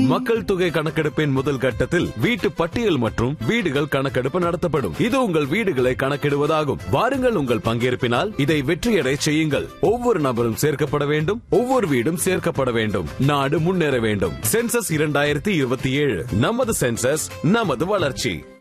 மக்கள் தொகை கணக்கெடுப்பின் முதல் கட்டத்தில் வீட்டு பட்டியல் மற்றும் வீடுகள் கணக்கெடுப்பு நடத்தப்படும். இது உங்கள் வீடுகளை கணக்கிடுவதாகும். வாருங்கள், உங்கள் பங்கேற்பினால் இதை வெற்றியடை செய்யுங்கள். ஒவ்வொரு நபரும் சேர்க்கப்பட வேண்டும், ஒவ்வொரு வீடும் சேர்க்கப்பட வேண்டும். நாடு முன்னேற வேண்டும். சென்சஸ் 2027, நமது சென்சஸ், நமது வளர்ச்சி.